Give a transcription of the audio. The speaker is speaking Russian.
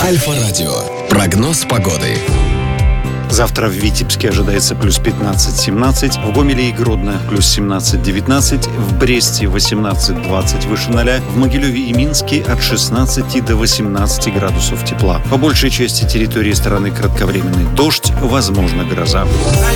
Альфа-радио. Прогноз погоды. Завтра в Витебске ожидается плюс 15-17, в Гомеле и Гродно плюс 17-19, в Бресте 18-20 выше 0, в Могилеве и Минске от 16 до 18 градусов тепла. По большей части территории страны кратковременный дождь, возможно гроза.